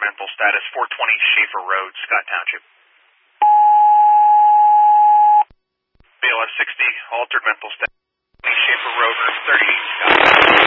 mental status, 420 Schaefer Road, Scott Township. BLS 60, altered mental status, Schaefer Road, room 38, Scott.